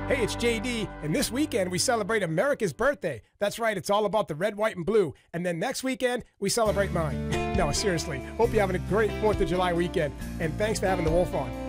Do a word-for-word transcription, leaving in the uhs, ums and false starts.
Hey, it's J D, and this weekend we celebrate America's birthday. That's right, it's all about the red, white, and blue. And then next weekend, we celebrate mine. No, seriously, hope you're having a great fourth of July weekend, and thanks for having the Wolf on.